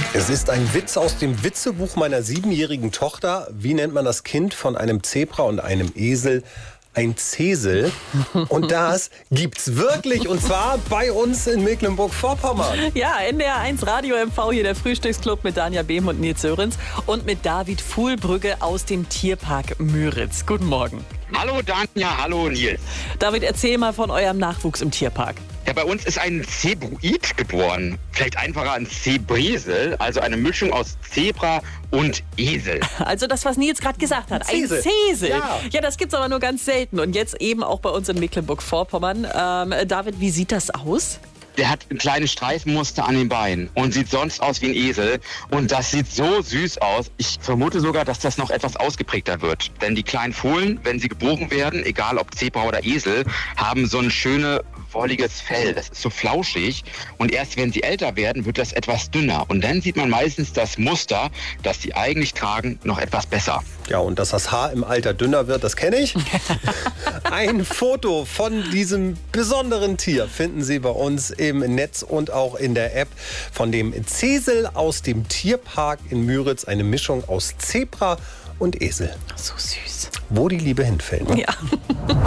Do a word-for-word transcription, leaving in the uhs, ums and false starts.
Es ist ein Witz aus dem Witzebuch meiner siebenjährigen Tochter. Wie nennt man das Kind von einem Zebra und einem Esel? Ein Zesel. Und das gibt's wirklich. Und zwar bei uns in Mecklenburg-Vorpommern. Ja, N D R eins Radio M V, hier der Frühstücksclub mit Danja Behm und Nils Sörenz. Und mit David Fuhlbrügge aus dem Tierpark Müritz. Guten Morgen. Hallo Danja, hallo Nils. David, erzähl mal von eurem Nachwuchs im Tierpark. Ja, bei uns ist ein Zebruid geboren. Vielleicht einfacher ein Zebresel, also eine Mischung aus Zebra und Esel. Also das, was Nils gerade gesagt hat. Ein Zesel. Zesel. Ja. ja, das gibt's aber nur ganz selten. Und jetzt eben auch bei uns in Mecklenburg-Vorpommern. Ähm, David, wie sieht das aus? Der hat ein kleines Streifenmuster an den Beinen und sieht sonst aus wie ein Esel. Und das sieht so süß aus. Ich vermute sogar, dass das noch etwas ausgeprägter wird. Denn die kleinen Fohlen, wenn sie geboren werden, egal ob Zebra oder Esel, haben so ein schönes, wolliges Fell. Das ist so flauschig. Und erst wenn sie älter werden, wird das etwas dünner. Und dann sieht man meistens das Muster, das sie eigentlich tragen, noch etwas besser. Ja, und dass das Haar im Alter dünner wird, das kenne ich. Ein Foto von diesem besonderen Tier finden Sie bei uns im Netz und auch in der App von dem Zesel aus dem Tierpark in Müritz. Eine Mischung aus Zebra und Esel. So süß. Wo die Liebe hinfällt. Ne? Ja.